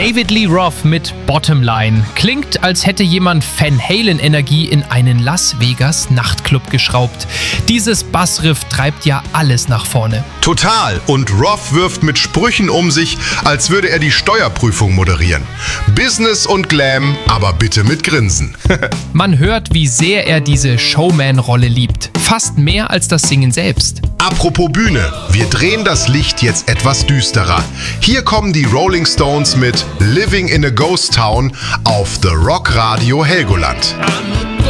David Lee Roth mit Bottomline. Klingt, als hätte jemand Van Halen-Energie in einen Las Vegas Nachtclub geschraubt. Dieses Bassriff treibt ja alles nach vorne. Total. Und Roth wirft mit Sprüchen um sich, als würde er die Steuerprüfung moderieren. Business und Glam, aber bitte mit Grinsen. Man hört, wie sehr er diese Showman-Rolle liebt. Fast mehr als das Singen selbst. Apropos Bühne, wir drehen das Licht jetzt etwas düsterer. Hier kommen die Rolling Stones mit Living in a Ghost Town auf The Rock Radio Helgoland.